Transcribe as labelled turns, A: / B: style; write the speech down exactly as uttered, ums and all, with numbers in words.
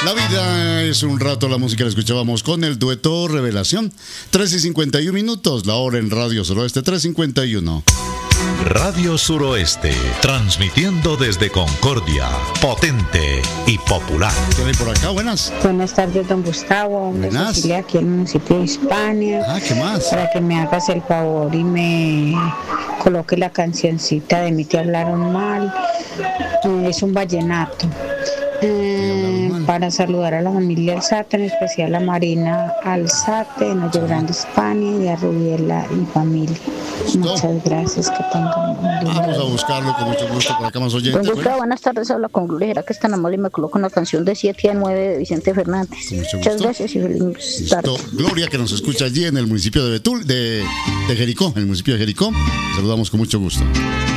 A: La vida es un rato, la música la escuchábamos con el dueto Revelación. trece y cincuenta y uno minutos, la hora en Radio Suroeste, tres cincuenta y uno.
B: Radio Suroeste, transmitiendo desde Concordia, potente y popular.
A: ¿Qué hay por acá? Buenas.
C: Buenas tardes, don Gustavo.
A: Buenas.
C: Cecilia, aquí en el municipio de Hispania.
A: Ah, ¿qué más?
C: Para que me hagas el favor y me coloque la cancioncita de mí te hablaron mal. Eh, es un vallenato. Eh, para saludar a la familia Alzate, en especial a Marina Alzate, en Hoyo Grande, Hispania, y a Rubiela y familia.
A: ¿Listo?
C: Muchas gracias, que tengan un lindo
A: Vamos a
C: día.
A: buscarlo con mucho gusto por acá más oyentes.
D: Don Gustavo, buenas tardes, habla con Gloria. ¿Será que es tan amable y me coloca una canción de siete a nueve de Vicente Fernández?
A: Con mucho
D: Muchas
A: gusto.
D: gracias y feliz
A: Listo.
D: tarde.
A: Gloria, que nos escucha allí en el municipio de Betul, de, de Jericó, en el municipio de Jericó. Saludamos con mucho gusto.